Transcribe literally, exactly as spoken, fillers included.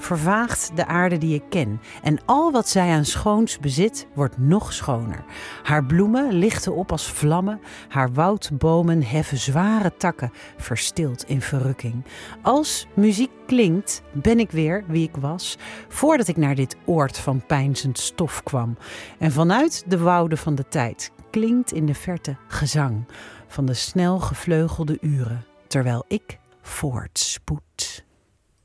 vervaagt de aarde die ik ken. En al wat zij aan schoons bezit, wordt nog schoner. Haar bloemen lichten op als vlammen. Haar woudbomen heffen zware takken, verstild in verrukking. Als muziek klinkt, ben ik weer wie ik was, voordat ik naar dit oord van peinzend stof kwam. En vanuit de wouden van de tijd klinkt in de verte gezang van de snel gevleugelde uren, terwijl ik voortspoed.